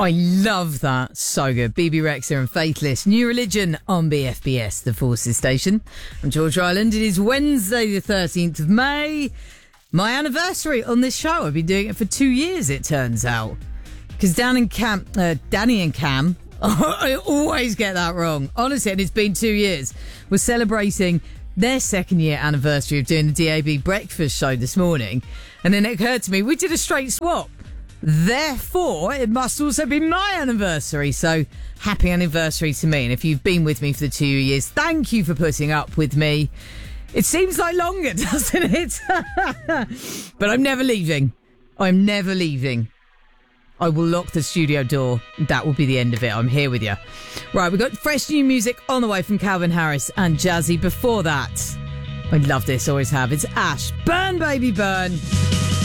I love that. So good. BB Rexa and Faithless. New Religion on BFBS, the Forces Station. I'm George Ireland. It is Wednesday, the 13th of May. My anniversary on this show. I've been doing it for 2 years, it turns out. Because Danny and Cam, I always get that wrong. Honestly, and it's been 2 years. We're celebrating their second year anniversary of doing the DAB breakfast show this morning. And then it occurred to me, we did a straight swap. Therefore, it must also be my anniversary. So, happy anniversary to me. And if you've been with me for the 2 years, thank you for putting up with me. It seems like longer, doesn't it? But I'm never leaving. I'm never leaving. I will lock the studio door. That will be the end of it. I'm here with you. Right, we've got fresh new music on the way from Calvin Harris and Jazzy. Before that, I love this, always have. It's Ash. Burn, baby, burn.